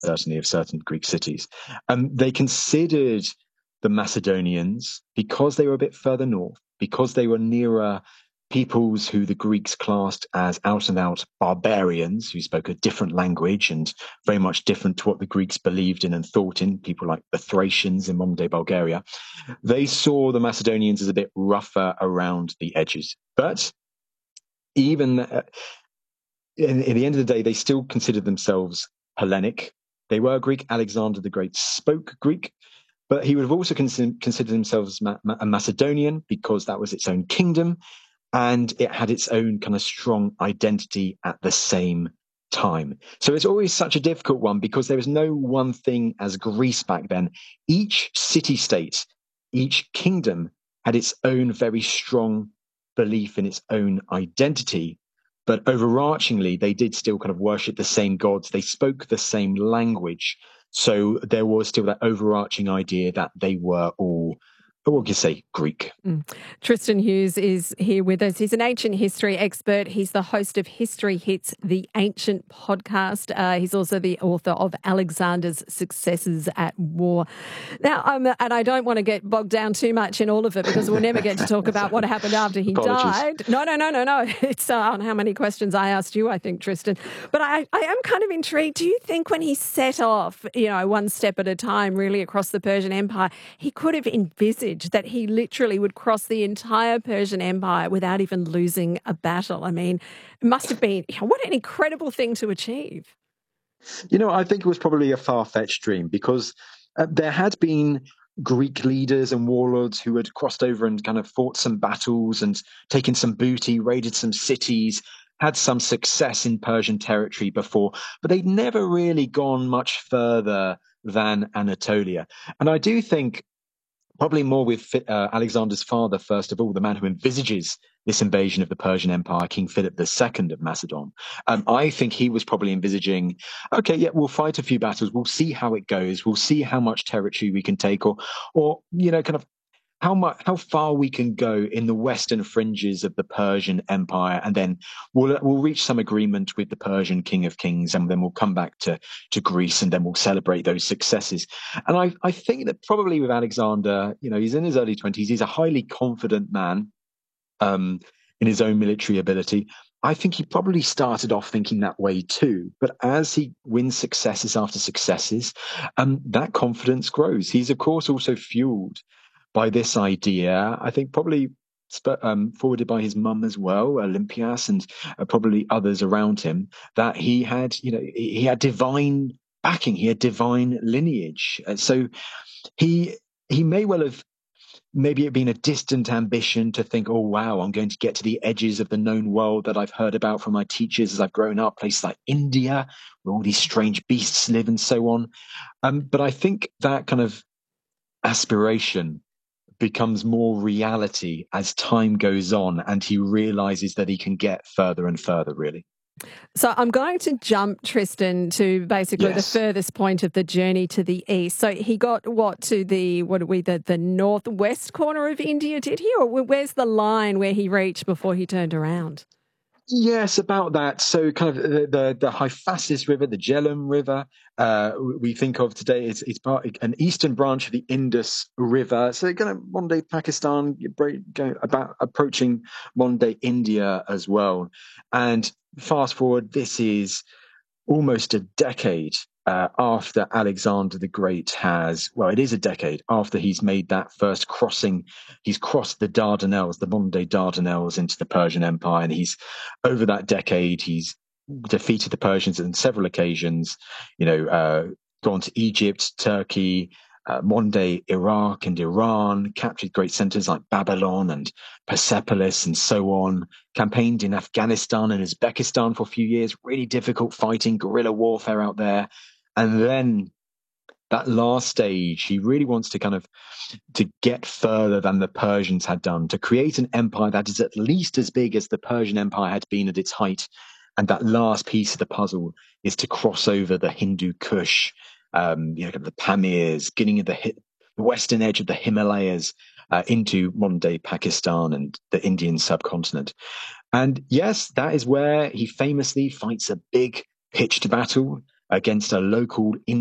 certainly of certain Greek cities. They considered the Macedonians, because they were a bit further north, because they were nearer peoples who the Greeks classed as out and out barbarians who spoke a different language and very much different to what the Greeks believed in and thought in, people like the Thracians in modern day Bulgaria. They saw the Macedonians as a bit rougher around the edges. But even in the end of the day, they still considered themselves Hellenic. They were Greek. Alexander the Great spoke Greek, but he would have also considered himself a Macedonian because that was its own kingdom and it had its own kind of strong identity at the same time. So it's always such a difficult one because there was no one thing as Greece back then. Each city-state, each kingdom had its own very strong belief in its own identity. But overarchingly, they did still kind of worship the same gods. They spoke the same language. So there was still that overarching idea that they were all, what can you say, Greek. Tristan Hughes is here with us. He's an ancient history expert. He's the host of History Hits, the Ancient podcast. He's also the author of Alexander's Successes at War. Now, and I don't want to get bogged down too much in all of it because we'll never get to talk about what happened after he died. No. It's on how many questions I asked you, I think, Tristan. But I am kind of intrigued. Do you think when he set off, one step at a time, really across the Persian Empire, he could have envisaged that he literally would cross the entire Persian Empire without even losing a battle? I mean, it must have been, what an incredible thing to achieve. I think it was probably a far-fetched dream because there had been Greek leaders and warlords who had crossed over and kind of fought some battles and taken some booty, raided some cities, had some success in Persian territory before, but they'd never really gone much further than Anatolia. And I do think probably more with Alexander's father, first of all, the man who envisages this invasion of the Persian Empire, King Philip II of Macedon. I think he was probably envisaging, okay, yeah, we'll fight a few battles. We'll see how it goes. We'll see how much territory we can take or kind of how far we can go in the western fringes of the Persian Empire, and then we'll reach some agreement with the Persian King of Kings, and then we'll come back to Greece, and then we'll celebrate those successes. And I think that probably with Alexander, he's in his early 20s, he's a highly confident man in his own military ability. I think he probably started off thinking that way too. But as he wins successes after successes, that confidence grows. He's, of course, also fueled by this idea, I think probably forwarded by his mum as well, Olympias, and probably others around him, that he had, he had divine backing, he had divine lineage. So he may well have, maybe it been a distant ambition to think, oh, wow, I'm going to get to the edges of the known world that I've heard about from my teachers as I've grown up, places like India, where all these strange beasts live and so on. But I think that kind of aspiration becomes more reality as time goes on and he realizes that he can get further and further, really. So I'm going to jump, Tristan, to basically the furthest point of the journey to the east. So he got to the northwest corner of India, did he? Or where's the line where he reached before he turned around? Yes, about that. So kind of the Hyphasis River, the Jhelum River, we think of today is part an eastern branch of the Indus River. So kind of modern day Pakistan, about approaching modern day India as well. And fast forward, this is almost a decade after Alexander the Great it is a decade after he's made that first crossing. He's crossed the Dardanelles, the modern day Dardanelles, into the Persian Empire. And over that decade, he's defeated the Persians on several occasions, gone to Egypt, Turkey, modern day Iraq and Iran, captured great centers like Babylon and Persepolis and so on, campaigned in Afghanistan and Uzbekistan for a few years, really difficult fighting, guerrilla warfare out there. And then that last stage, he really wants to get further than the Persians had done, to create an empire that is at least as big as the Persian Empire had been at its height. And that last piece of the puzzle is to cross over the Hindu Kush, the Pamirs, getting at the western edge of the Himalayas into modern day Pakistan and the Indian subcontinent. And yes, that is where he famously fights a big pitched battle against a local